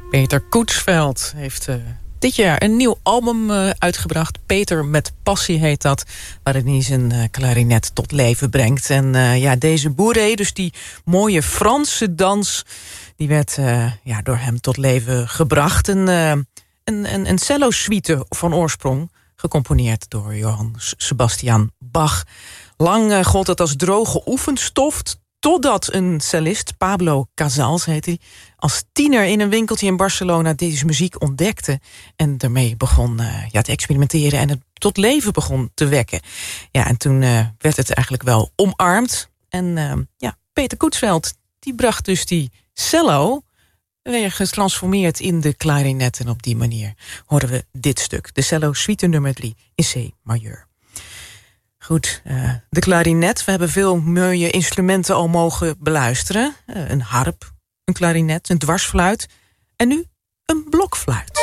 Peter Koetsveld heeft dit jaar een nieuw album uitgebracht. Peter met passie heet dat. Waarin hij zijn klarinet tot leven brengt. En deze bourrée, dus die mooie Franse dans, die werd door hem tot leven gebracht. Een cello-suite van oorsprong, gecomponeerd door Johann Sebastian Bach. Lang gold het als droge oefenstof, totdat een cellist, Pablo Casals heet hij, als tiener in een winkeltje in Barcelona deze muziek ontdekte en daarmee begon te experimenteren en het tot leven begon te wekken. Ja, en toen werd het eigenlijk wel omarmd. En Peter Koetsveld, die bracht dus die cello weer getransformeerd in de klarinet. En op die manier horen we dit stuk, de cello suite nummer 3 in C majeur. Goed, de klarinet. We hebben veel mooie instrumenten al mogen beluisteren. Een harp, een klarinet, een dwarsfluit en nu een blokfluit.